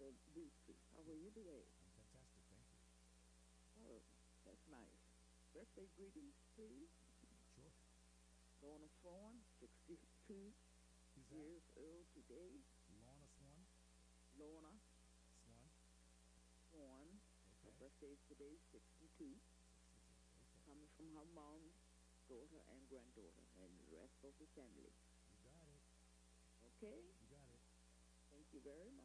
Lucy. How are you today? I'm fantastic, thank you. Oh, that's nice. Birthday greetings, please. Sure. Lorna Fawn, 62 Who's that? years old today. Lorna Swan? Lorna Swan? Fawn, her Okay. birthday is today, 62. 62. Okay. Coming from her mom, daughter, and granddaughter, and the rest of the family. You got it. Okay? You got it. Thank you very